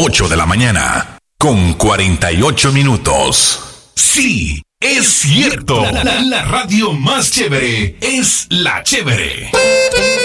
8 de la mañana, con 48 minutos. Sí, es cierto. La radio más chévere es La Chévere.